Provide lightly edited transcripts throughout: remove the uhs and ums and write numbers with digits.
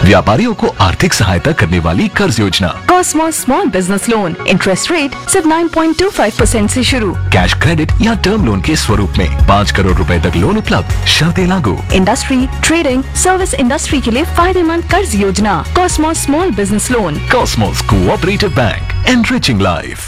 व्यापारियों को आर्थिक सहायता करने वाली कर्ज योजना। Cosmos small business loan, interest rate सिर्फ 9.25% से शुरू। कैश क्रेडिट या टर्म लोन के स्वरूप में 5 करोड़ रुपए तक लोन उपलब्ध, शर्तें लागू। इंडस्ट्री, ट्रेडिंग, सर्विस इंडस्ट्री के लिए फायदेमंद कर्ज योजना। Cosmos small business loan. Cosmos cooperative bank, enriching life.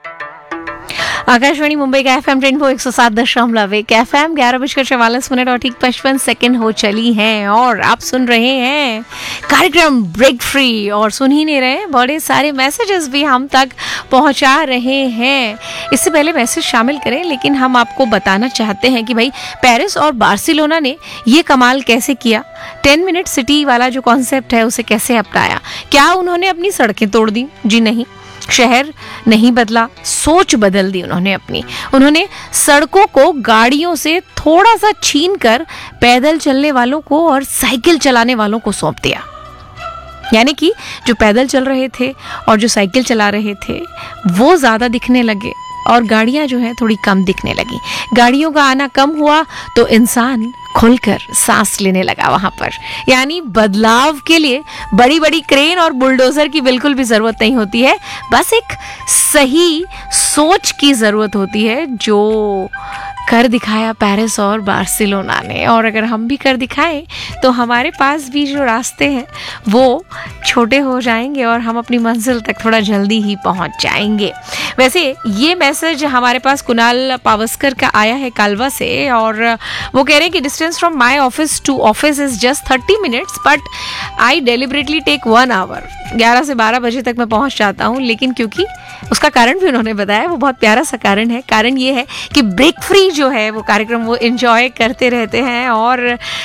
Akashvani Mumbai का FM रेनबो 107.1 FM 11:44 और ठीक 55 सेकंड हो चली हैं और आप सुन रहे हैं कार्यक्रम ब्रेक फ्री। और सुन ही नहीं रहे, बड़े सारे मैसेजेस भी हम तक पहुंचा रहे हैं। इससे पहले मैसेज शामिल करें, लेकिन हम आपको बताना चाहते हैं कि भाई पेरिस और बार्सिलोना ने ये कमाल कैसे किया, 10 मिनट सिटी वाला जो कॉन्सेप्ट है उसे कैसे अपनाया। क्या उन्होंने अपनी सड़कें तोड़ दी? जी नहीं, शहर नहीं बदला, सोच बदल दी उन्होंने सड़कों को गाड़ियों से थोड़ा सा छीन कर पैदल चलने वालों को और साइकिल चलाने वालों को सौंप दिया। यानी कि जो पैदल चल रहे थे और जो साइकिल चला रहे थे वो ज्यादा दिखने लगे और गाड़ियां जो है थोड़ी कम दिखने लगी। गाड़ियों का आना कम हुआ तो इंसान खुलकर सांस लेने लगा वहां पर। यानी बदलाव के लिए बड़ी बड़ी क्रेन और बुलडोजर की बिल्कुल भी जरूरत नहीं होती है, बस एक सही सोच की जरूरत होती है, जो कर दिखाया पेरिस और बार्सिलोना ने। और अगर हम भी कर दिखाएं तो हमारे पास भी जो रास्ते हैं वो छोटे हो जाएंगे और हम अपनी मंजिल तक थोड़ा जल्दी ही पहुंच जाएंगे। वैसे ये मैसेज हमारे पास कुणाल पावस्कर का आया है कालवा से, और वो कह रहे हैं कि distance from my office to office is just 30 minutes but I deliberately take 1 our. 11 से 12 बजे तक मैं पहुंच जाता हूँ, लेकिन क्योंकि उसका कारण भी उन्होंने बताया, वो बहुत प्यारा सा कारण है। कारण ये है कि ब्रेक फ्री जो है वो कार्यक्रम वो एंजॉय करते रहते हैं और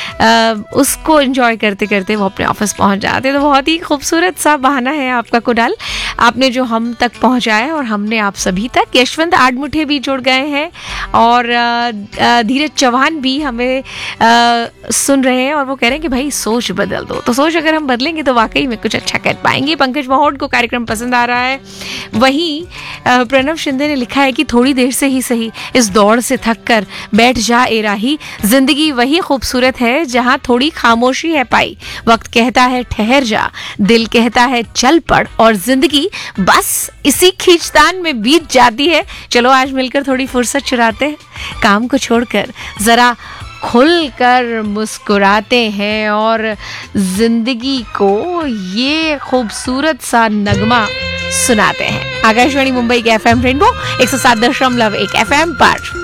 उसको एंजॉय करते करते वो अपने ऑफिस पहुंच जाते हैं। तो बहुत ही खूबसूरत सा बहाना है आपका कुणाल, आपने जो हम तक पहुंचाया और हमने आप सभी तक। यशवंत आडमुठे भी जुड़ गए हैं और धीरज चौहान भी हमें सुन रहे हैं और वो कह रहे हैं कि भाई सोच बदल दो। तो सोच अगर हम बदलेंगे तो वाकई में कुछ अच्छा कर पाएंगे। पंकज महोट को कार्यक्रम पसंद आ रहा है। वहीं प्रणव शिंदे ने लिखा है कि थोड़ी देर से ही सही इस दौड़ से थक कर बैठ जा ए राही, जिंदगी वही खूबसूरत है जहां थोड़ी खामोशी है पाई। वक्त कहता है ठहर जा, दिल कहता है चल पड़, और जिंदगी बस इसी खींचतान में बीत जाती है। चलो आज मिलकर थोड़ी फुर्सत चुराते हैं, काम को छोड़कर जरा खुलकर मुस्कुराते हैं और जिंदगी को ये खूबसूरत सा नगमा सुनाते हैं। आकाशवाणी मुंबई के FM रेनबो 107.1 FM पर